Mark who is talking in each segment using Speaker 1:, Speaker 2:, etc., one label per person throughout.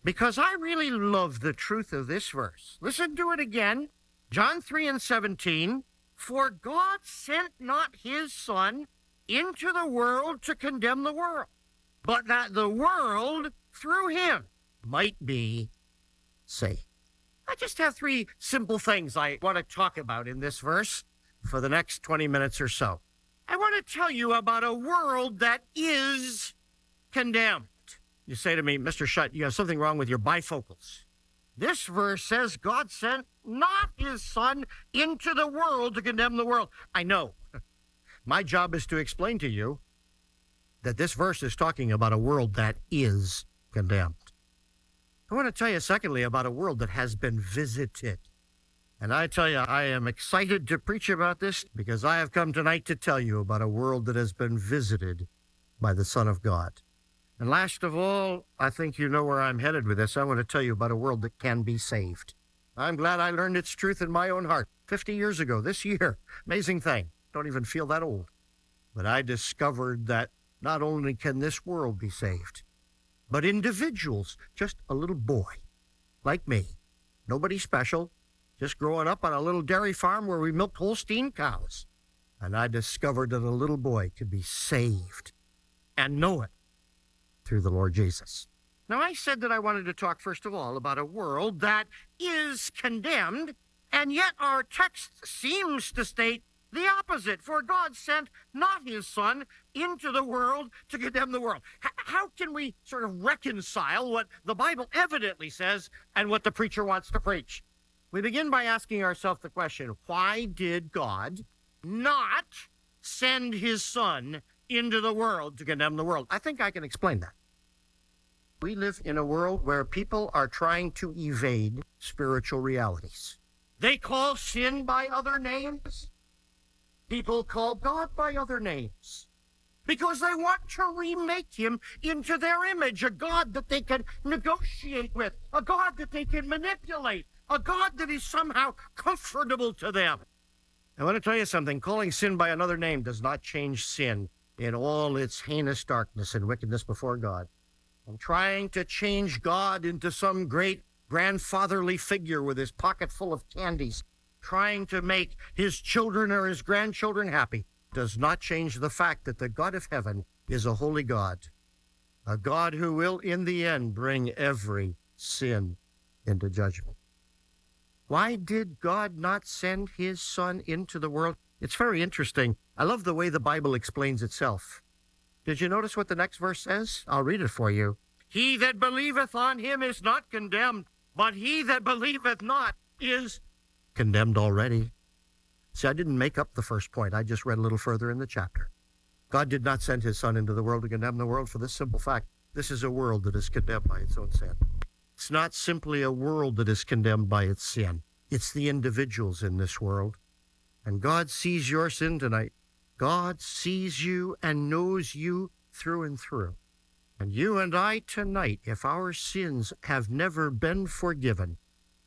Speaker 1: because I really love the truth of this verse. Listen to it again. John 3:17. For God sent not his Son into the world to condemn the world, but that the world through him might be saved. I just have three simple things I want to talk about in this verse for the next 20 minutes or so. I want to tell you about a world that is condemned. You say to me, Mr. Shutt, you have something wrong with your bifocals. This verse says God sent not his Son into the world to condemn the world. I know. My job is to explain to you that this verse is talking about a world that is condemned. I want to tell you, secondly, about a world that has been visited. And I tell you, I am excited to preach about this because I have come tonight to tell you about a world that has been visited by the Son of God. And last of all, I think you know where I'm headed with this. I want to tell you about a world that can be saved. I'm glad I learned its truth in my own heart 50 years ago this year. Amazing thing. Don't even feel that old. But I discovered that not only can this world be saved, but individuals, just a little boy like me, nobody special, just growing up on a little dairy farm where we milked Holstein cows. And I discovered that a little boy could be saved and know it through the Lord Jesus. Now, I said that I wanted to talk, first of all, about a world that is condemned, and yet our text seems to state the opposite. For God sent not his Son into the world to condemn the world. How can we sort of reconcile what the Bible evidently says and what the preacher wants to preach? We begin by asking ourselves the question, why did God not send his Son into the world to condemn the world? I think I can explain that. We live in a world where people are trying to evade spiritual realities. They call sin by other names. People call God by other names because they want to remake him into their image, a God that they can negotiate with, a God that they can manipulate, a God that is somehow comfortable to them. I want to tell you something. Calling sin by another name does not change sin in all its heinous darkness and wickedness before God. And trying to change God into some great grandfatherly figure with his pocket full of candies, trying to make his children or his grandchildren happy, does not change the fact that the God of heaven is a holy God, a God who will in the end bring every sin into judgment. Why did God not send his Son into the world? It's very interesting. I love the way the Bible explains itself. Did you notice what the next verse says? I'll read it for you. He that believeth on him is not condemned, but he that believeth not is condemned already. See, I didn't make up the first point. I just read a little further in the chapter. God did not send his Son into the world to condemn the world for this simple fact. This is a world that is condemned by its own sin. It's not simply a world that is condemned by its sin. It's the individuals in this world. And God sees your sin tonight. God sees you and knows you through and through. And you and I tonight, if our sins have never been forgiven,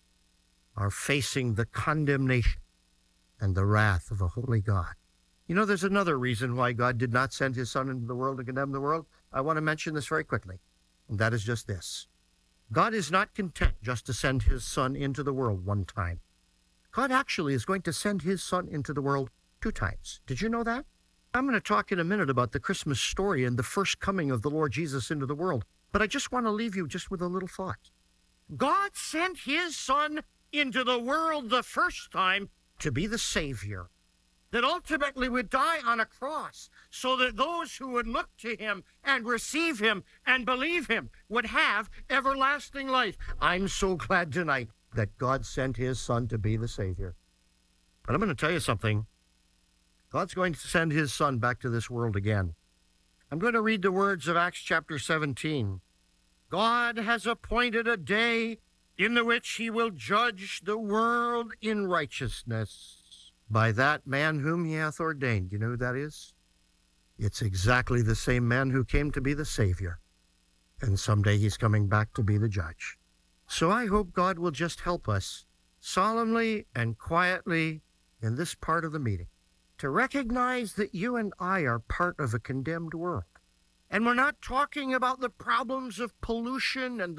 Speaker 1: are facing the condemnation and the wrath of a holy God. You know, there's another reason why God did not send his Son into the world to condemn the world. I want to mention this very quickly, and that is just this. God is not content just to send his Son into the world one time. God actually is going to send his Son into the world 2 times. Did you know that? I'm going to talk in a minute about the Christmas story and the first coming of the Lord Jesus into the world, but I just want to leave you just with a little thought. God sent his Son into the world the first time to be the Savior that ultimately would die on a cross so that those who would look to him and receive him and believe him would have everlasting life. I'm so glad tonight that God sent his Son to be the Savior. But I'm going to tell you something. God's going to send his Son back to this world again. I'm going to read the words of Acts chapter 17. God has appointed a day in the which he will judge the world in righteousness by that man whom he hath ordained. You know who that is? It's exactly the same man who came to be the Savior. And someday he's coming back to be the judge. So I hope God will just help us solemnly and quietly in this part of the meeting to recognize that you and I are part of a condemned world. And we're not talking about the problems of pollution and